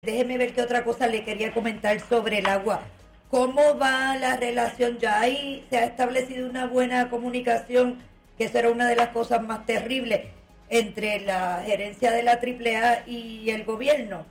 Déjeme ver qué otra cosa le quería comentar sobre el agua. ¿Cómo va la relación? Ya ahí se ha establecido una buena comunicación, que esa era una de las cosas más terribles, entre la gerencia de la AAA y el gobierno.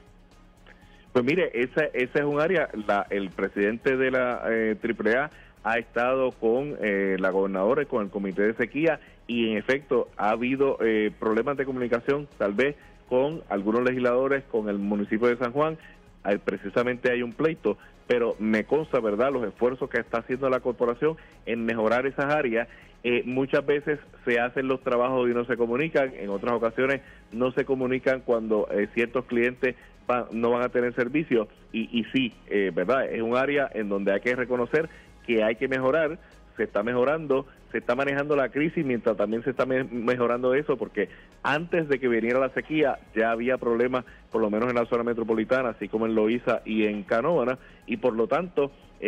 Pues mire, esa es un área, el presidente de la AAA ha estado con la gobernadora y con el comité de sequía, y en efecto ha habido problemas de comunicación, tal vez con algunos legisladores, con el municipio de San Juan. Precisamente hay un pleito, pero me consta, ¿verdad?, los esfuerzos que está haciendo la corporación en mejorar esas áreas. Muchas veces se hacen los trabajos y no se comunican, en otras ocasiones no se comunican cuando ciertos clientes no van a tener servicio, y sí, ¿verdad?, es un área en donde hay que reconocer que hay que mejorar. Se está mejorando, se está manejando la crisis mientras también se está mejorando eso, porque antes de que viniera la sequía ya había problemas, por lo menos en la zona metropolitana, así como en Loíza y en Canóvana, y por lo tanto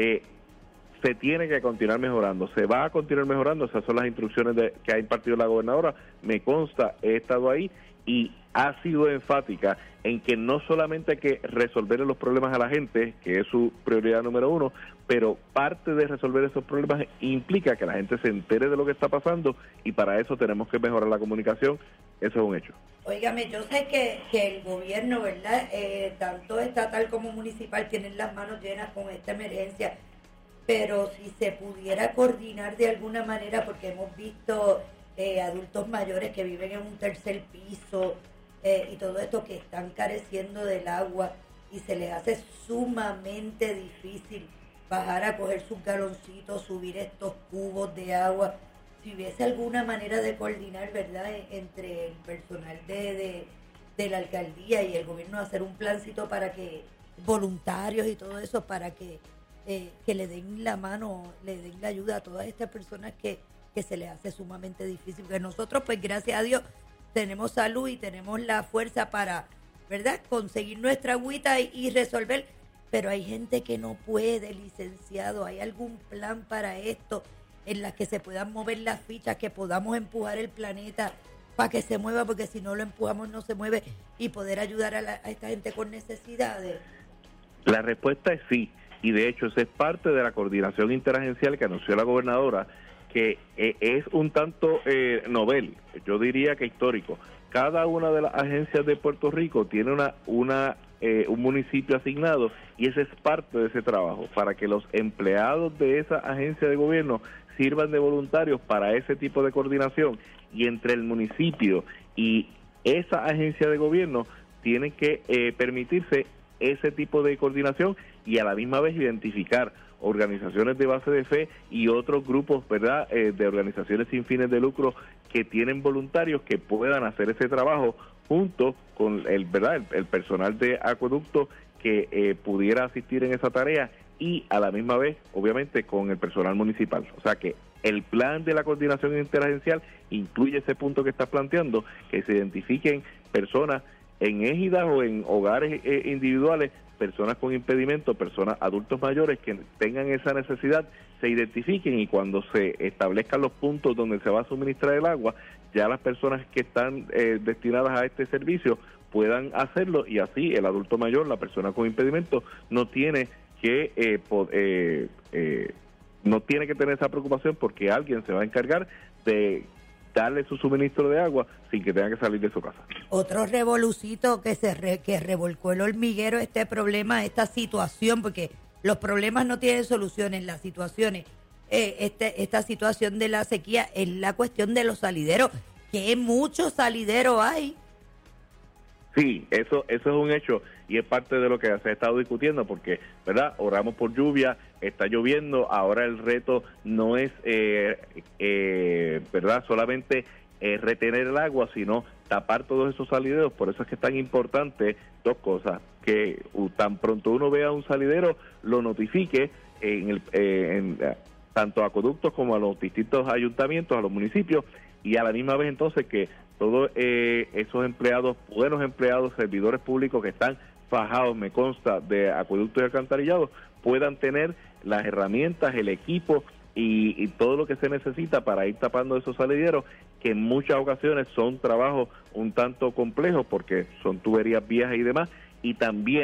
se tiene que continuar mejorando, se va a continuar mejorando. Esas son las instrucciones que ha impartido la gobernadora. Me consta, he estado ahí y ha sido enfática en que no solamente hay que resolver los problemas a la gente, que es su prioridad número uno, pero parte de resolver esos problemas implica que la gente se entere de lo que está pasando, y para eso tenemos que mejorar la comunicación. Eso es un hecho. Óigame, yo sé que el gobierno, ¿verdad?, tanto estatal como municipal, tienen las manos llenas con esta emergencia, pero si se pudiera coordinar de alguna manera, porque hemos visto adultos mayores que viven en un tercer piso y todo esto, que están careciendo del agua y se les hace sumamente difícil bajar a coger sus galoncitos, subir estos cubos de agua. Si hubiese alguna manera de coordinar, ¿verdad?, entre el personal de la alcaldía y el gobierno, hacer un plancito para que voluntarios y todo eso, para que le den la mano, le den la ayuda a todas estas personas que se les hace sumamente difícil. Porque nosotros, pues gracias a Dios, tenemos salud y tenemos la fuerza para, ¿verdad?, conseguir nuestra agüita y resolver. Pero hay gente que no puede, licenciado. ¿Hay algún plan para esto, en las que se puedan mover las fichas, que podamos empujar el planeta para que se mueva? Porque si no lo empujamos no se mueve, y poder ayudar a esta gente con necesidades. La respuesta es sí, y de hecho esa es parte de la coordinación interagencial que anunció la gobernadora, que es un tanto novel, yo diría que histórico. Cada una de las agencias de Puerto Rico tiene un municipio asignado, y ese es parte de ese trabajo, para que los empleados de esa agencia de gobierno sirvan de voluntarios para ese tipo de coordinación, y entre el municipio y esa agencia de gobierno tienen que permitirse ese tipo de coordinación, y a la misma vez identificar organizaciones de base de fe y otros grupos, ¿verdad?, de organizaciones sin fines de lucro que tienen voluntarios que puedan hacer ese trabajo junto con el personal de acueducto que pudiera asistir en esa tarea, y a la misma vez, obviamente, con el personal municipal. O sea que el plan de la coordinación interagencial incluye ese punto que estás planteando, que se identifiquen personas en égidas o en hogares individuales, personas con impedimentos, personas, adultos mayores que tengan esa necesidad, se identifiquen, y cuando se establezcan los puntos donde se va a suministrar el agua, ya las personas que están destinadas a este servicio puedan hacerlo, y así el adulto mayor, la persona con impedimento, no tiene que tener esa preocupación, porque alguien se va a encargar de darle su suministro de agua sin que tenga que salir de su casa. Otro revolucito que revolcó el hormiguero, este problema, esta situación, porque los problemas no tienen soluciones, las situaciones, esta situación de la sequía, es la cuestión de los salideros, que muchos salideros hay. Sí, eso es un hecho, y es parte de lo que se ha estado discutiendo, porque, ¿verdad?, oramos por lluvia, está lloviendo, ahora el reto no es, ¿verdad?, solamente retener el agua, sino tapar todos esos salideros. Por eso es que es tan importante dos cosas: que tan pronto uno vea un salidero, lo notifique tanto a acueductos como a los distintos ayuntamientos, a los municipios, y a la misma vez entonces que todos esos empleados, buenos empleados, servidores públicos que están fajados, me consta, de acueductos y alcantarillados, puedan tener las herramientas, el equipo y todo lo que se necesita para ir tapando esos salideros, que en muchas ocasiones son trabajos un tanto complejos porque son tuberías viejas y demás, y también